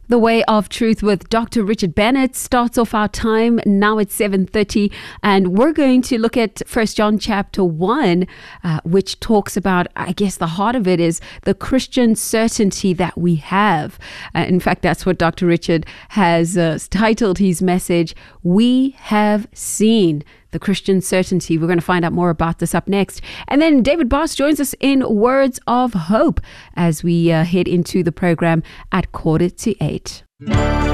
The Way of Truth with Dr. Richard Bennett starts off our time. Now it's 7:30, and we're going to look at 1 John chapter 1, which talks about, I guess the heart of it is the Christian certainty that we have. In fact, that's what Dr. Richard has titled his message, We Have Seen. The Christian certainty. We're going to find out more about this up next. And then David Boss joins us in Words of Hope as we head into the program at 7:45.